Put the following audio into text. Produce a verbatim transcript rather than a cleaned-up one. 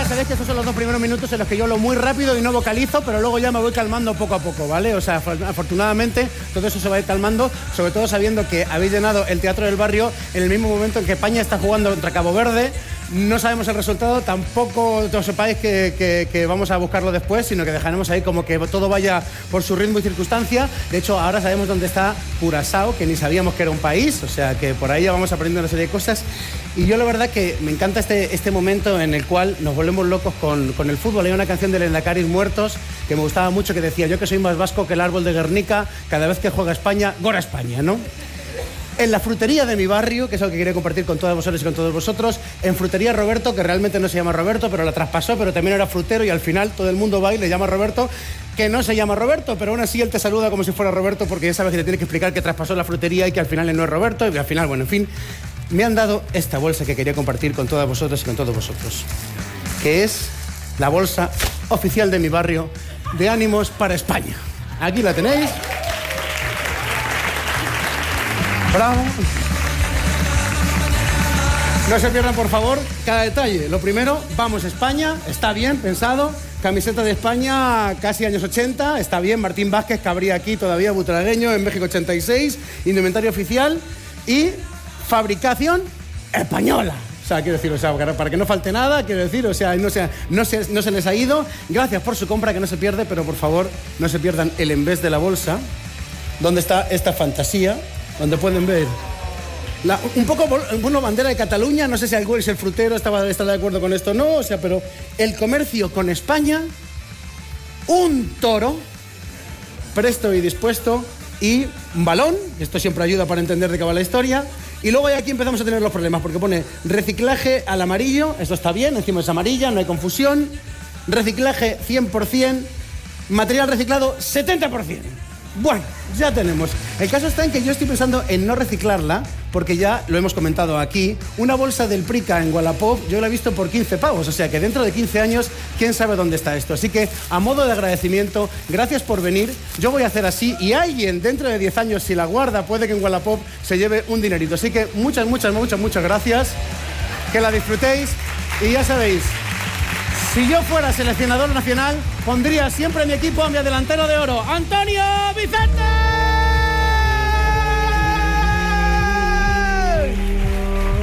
ya sabéis que estos son los dos primeros minutos en los que yo hablo muy rápido y no vocalizo, pero luego ya me voy calmando poco a poco, ¿vale? O sea, afortunadamente todo eso se va a ir calmando, sobre todo sabiendo que habéis llenado el Teatro del Barrio en el mismo momento en que España está jugando contra Cabo Verde. No sabemos el resultado, tampoco os sepáis que, que, que vamos a buscarlo después, sino que dejaremos ahí como que todo vaya por su ritmo y circunstancia. De hecho, ahora sabemos dónde está Curazao, que ni sabíamos que era un país, o sea que por ahí ya vamos aprendiendo una serie de cosas. Y yo la verdad que me encanta este, este momento en el cual nos volvemos locos con, con el fútbol. Hay una canción de Lendacaris Muertos que me gustaba mucho, que decía: yo que soy más vasco que el árbol de Guernica, cada vez que juega España, gora España, ¿no? En la frutería de mi barrio, que es algo que quería compartir con todos vosotros y con todos vosotros, en Frutería Roberto, que realmente no se llama Roberto, pero la traspasó, pero también era frutero y al final todo el mundo va y le llama Roberto, que no se llama Roberto, pero aún así él te saluda como si fuera Roberto, porque ya sabes que te tiene que explicar que traspasó la frutería y que al final él no es Roberto, y al final, bueno, en fin, me han dado esta bolsa que quería compartir con todas vosotras y con todos vosotros, que es la bolsa oficial de mi barrio de Ánimos para España. Aquí la tenéis. Bravo. No se pierdan, por favor, cada detalle. Lo primero, vamos a España, está bien pensado. Camiseta de España, casi años ochenta, está bien. Martín Vázquez, que habría aquí todavía, butragueño, en México ochenta y seis. Indumentario oficial y fabricación española. O sea, quiero decir, o sea, para que no falte nada, quiero decir, o sea, no se, no, se, no se les ha ido. Gracias por su compra, que no se pierde, pero por favor, no se pierdan el envés de la bolsa, donde está esta fantasía, donde pueden ver la, un poco, bueno, bandera de Cataluña. No sé si algún es el frutero estaba, está de acuerdo con esto o no, o sea, pero el comercio con España, un toro presto y dispuesto y un balón, esto siempre ayuda para entender de qué va la historia. Y luego aquí empezamos a tener los problemas, porque pone reciclaje al amarillo, esto está bien, encima es amarilla, no hay confusión. Reciclaje cien por ciento, material reciclado setenta por ciento. Bueno, ya tenemos. El caso está en que yo estoy pensando en no reciclarla, porque ya lo hemos comentado aquí. Una bolsa del Prica en Wallapop yo la he visto por quince pavos, o sea que dentro de quince años, quién sabe dónde está esto. Así que, a modo de agradecimiento, gracias por venir. Yo voy a hacer así y alguien dentro de diez años, si la guarda, puede que en Wallapop se lleve un dinerito. Así que muchas, muchas, muchas, muchas gracias. Que la disfrutéis y ya sabéis, si yo fuera seleccionador nacional, pondría siempre en mi equipo a mi delantero de oro, Antonio Vicente.